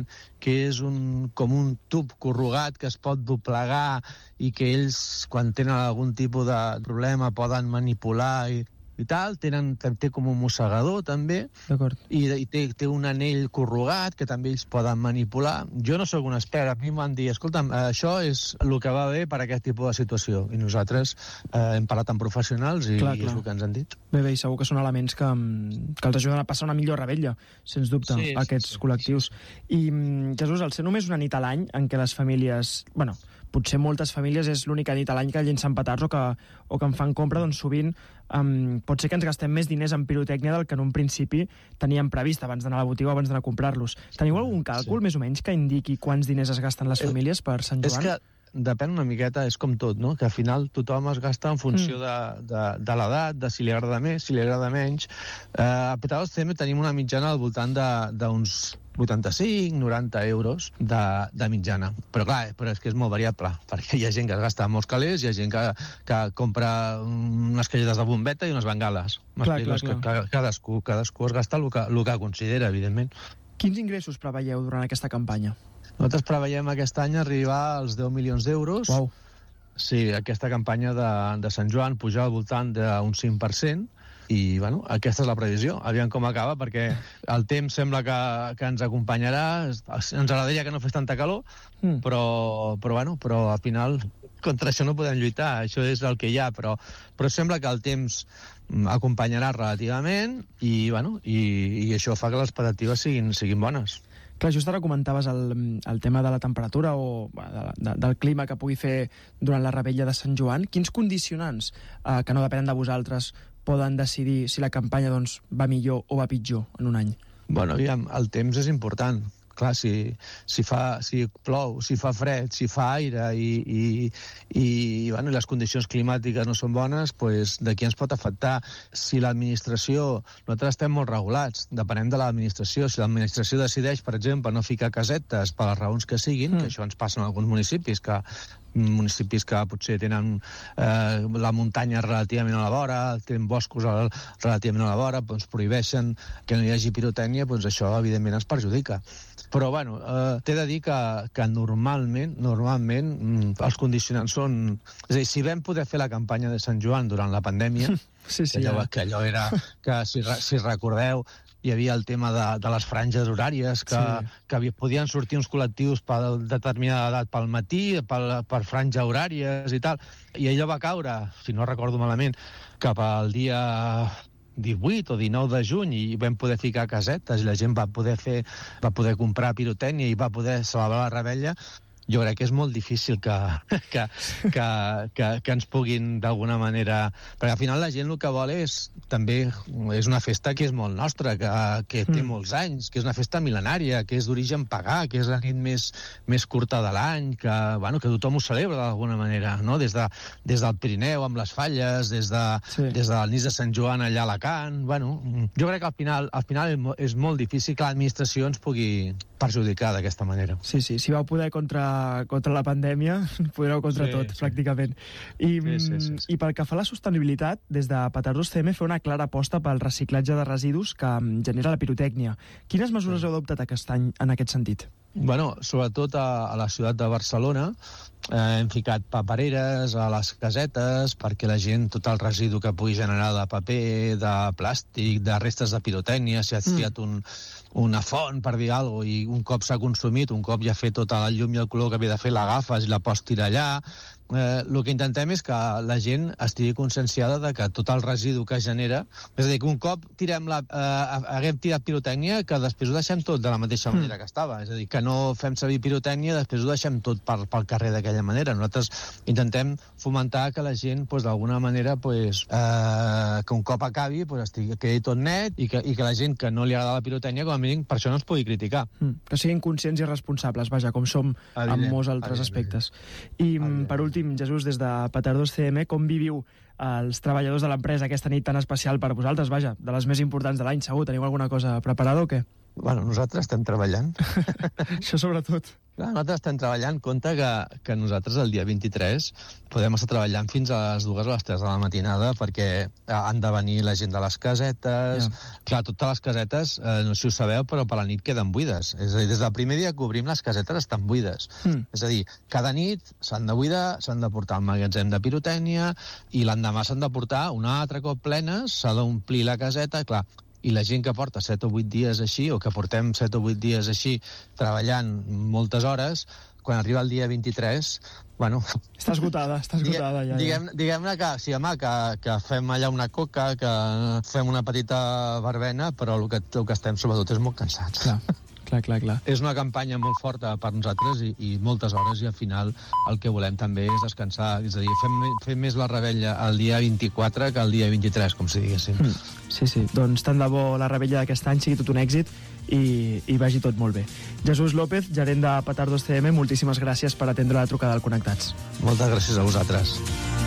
gent que és com un tub corrugat que es pot doblegar i que ells, quan tenen algun tipus de problema, poden manipular i tal, té com un mossegador també. D'acord. I té un anell corrugat que també ells poden manipular. Jo no sóc un expert, a mi m'han dit, escolta'm, això és el que va bé per a aquest tipus de situació, i nosaltres hem parlat amb professionals i és el que ens han dit. Bé, i segur que són elements que els ajuden a passar una millor revetlla, sens dubte, aquests col·lectius. I, Jesús, al ser només una nit a l'any en què les famílies... Bueno, potser moltes famílies és l'única nit a l'any que llencen petards o que en fan compra, doncs sovint pot ser que ens gastem més diners en pirotècnia del que en un principi teníem previst abans d'anar a la botiga o abans d'anar a comprar-los. Teniu algun càlcul, més o menys, que indiqui quants diners es gasten les famílies per Sant Joan? És que depèn una miqueta, és com tot, no? Que al final tothom es gasta en funció de l'edat, de si li agrada més, si li agrada menys. A Petardos CM tenim una mitjana al voltant d'uns 85-90 euros de mitjana. Però clar, és que és molt variable, perquè hi ha gent que es gasta molts calés, hi ha gent que compra unes calletes de bombeta i unes bengales. Cadascú es gasta el que considera, evidentment. Quins ingressos preveieu durant aquesta campanya? Nosaltres preveiem aquest any arribar als 10 milions d'euros. Uau. Sí, aquesta campanya de Sant Joan puja al voltant d'un 5%, i bueno, aquesta és la previsió. Aviam com acaba, perquè el temps sembla que ens acompanyarà. Ens agradaria que no fes tanta calor, però al final contra això no podem lluitar, això és el que hi ha, però sembla que el temps acompanyarà relativament i això fa que les expectatives siguin bones. Clar, just ara comentaves el tema de la temperatura o del clima que pugui fer durant la revetlla de Sant Joan. Quins condicionants, que no depenen de vosaltres, poden decidir si la campanya va millor o va pitjor en un any? Bueno, aviam, el temps és important. Clar, si plou, si fa fred, si fa aire i les condicions climàtiques no són bones, doncs de qui ens pot afectar? Si l'administració... Nosaltres estem molt regulats, depenem de l'administració. Si l'administració decideix, per exemple, no ficar casetes per les raons que siguin, que això ens passa en alguns municipis que potser tenen la muntanya relativament a la vora, tenen boscos relativament a la vora, doncs prohibeixen que no hi hagi pirotècnia, doncs això evidentment ens perjudica. Però bueno, t'he de dir que normalment els condicionants són... És a dir, si vam poder fer la campanya de Sant Joan durant la pandèmia, que allò era... que si recordeu, hi havia el tema de les franges horàries, que podien sortir uns col·lectius per determinada edat pel matí, per franja horàries i tal, i allò va caure, si no recordo malament, cap al dia 18 o 19 de juny i vam poder ficar casetes i la gent va poder comprar pirotècnia i va poder celebrar la revetlla. Jo crec que és molt difícil que ens puguin d'alguna manera... Perquè al final la gent el que vol també és una festa que és molt nostra, que té molts anys, que és una festa mil·lenària, que és d'origen pagà, que és la nit més curta de l'any, que tothom ho celebra d'alguna manera, no? Des del Pirineu amb les falles, des del nit de Sant Joan allà a Alacant... Jo crec que al final és molt difícil que l'administració ens pugui perjudicar d'aquesta manera. Sí, si vau poder contra la pandèmia, podreu contra tot, pràcticament. I pel que fa a la sostenibilitat, des de Petardos CM fer una clara aposta pel reciclatge de residus que genera la pirotècnia. Quines mesures heu adoptat aquest any en aquest sentit? Bueno, sobretot a la ciutat de Barcelona hem ficat papereres a les casetes perquè la gent, tot el residu que pugui generar de paper, de plàstic, de restes de pirotècnia, si has fiat una font, per dir alguna cosa, i un cop s'ha consumit, un cop ja ha fet tota la llum i el color que havia de fer, l'agafes i la pots tirar allà. El que intentem és que la gent estigui conscienciada de que tot el residu que genera, és a dir, que un cop haguem tirat pirotècnia, que després ho deixem tot de la mateixa manera que estava, és a dir, que no fem servir pirotècnia, després ho deixem tot pel carrer d'aquella manera. Nosaltres intentem fomentar que la gent, d'alguna manera, que un cop acabi, quedi tot net i que la gent que no li agrada la pirotècnia, com a mínim, per això no ens pugui criticar. Que siguin conscients i responsables, vaja, com som en molts altres aspectes. I, per últim, Jesús, des de Petardos CM, com viviu els treballadors de l'empresa aquesta nit tan especial per vosaltres, vaja, de les més importants de l'any, segur? Teniu alguna cosa preparada o què? Bueno, nosaltres estem treballant. Això sobretot. Nosaltres estem treballant. Compte que nosaltres el dia 23 podem estar treballant fins a les 2 o les 3 de la matinada perquè han de venir la gent de les casetes. Clar, totes les casetes, no sé si ho sabeu, però per la nit queden buides. És a dir, des del primer dia que obrim les casetes estan buides. És a dir, cada nit s'han de buidar, s'han de portar al magatzem de pirotècnia i l'endemà s'han de portar un altre cop plenes, s'ha d'omplir la caseta, clar. I la gent que porta 7 o 8 dies així, o que portem 7 o 8 dies així, treballant moltes hores, quan arriba el dia 23, bueno... Està esgotada ja. Diguem-ne que, sí, home, que fem allà una coca, que fem una petita verbena, però el que estem sobretot és molt cansats. Clar. És una campanya molt forta per nosaltres i moltes hores, i al final el que volem també és descansar, és a dir, fem més la revetlla el dia 24 que el dia 23, com si diguéssim. Sí, doncs tant de bo la revetlla d'aquest any sigui tot un èxit i vagi tot molt bé. Jesús López, gerent de Petardos CM, moltíssimes gràcies per atendre la trucada al Connectats. Moltes gràcies a vosaltres.